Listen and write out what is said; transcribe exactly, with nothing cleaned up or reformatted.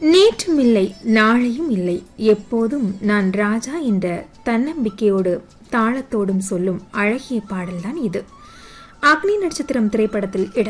நேற்றும் இல்லை, நாளையும் இல்லை, எப்போதும் நான் ராஜா என்ற தன்னம்பிக்கையோடு தாளத்தோடும் சொல்லும் அழகிய பாடல்தான் இது. அக்னி நட்சத்திரம் திரைப்படத்தில் இடம்